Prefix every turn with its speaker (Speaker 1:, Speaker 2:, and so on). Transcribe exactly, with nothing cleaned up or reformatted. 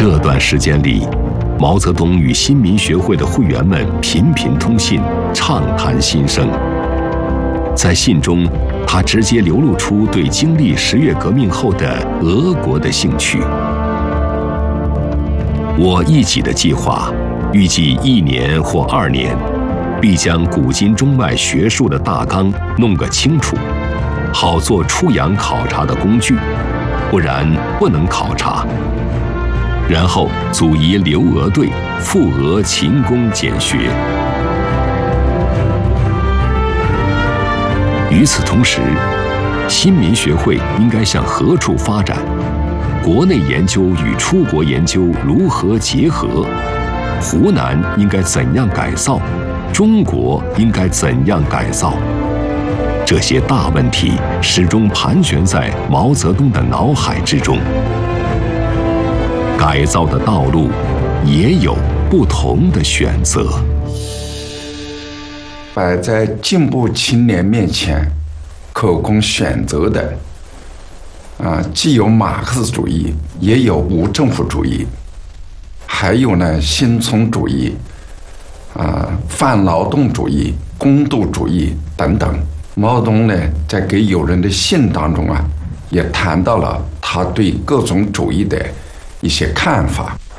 Speaker 1: 这段时间里，毛泽东与新民学会的会员们频频通信，畅谈心声。在信中，他直接流露出对经历十月革命后的俄国的兴趣。我一己的计划，预计一年或二年，必将古今中外学术的大纲弄个清楚，好做出洋考察的工具，不然不能考察。然后组一留俄队，赴俄勤工俭学。与此同时，新民学会应该向何处发展？国内研究与出国研究如何结合？湖南应该怎样改造？中国应该怎样改造？这些大问题始终盘旋在毛泽东的脑海之中。改造的道路也有不同的选择。
Speaker 2: 摆在进步青年面前可供选择的啊，既有马克思主义，也有无政府主义，还有呢新从主义啊、泛劳动主义、工度主义等等。毛泽东呢在给友人的信当中啊，也谈到了他对各种主义的一些看法。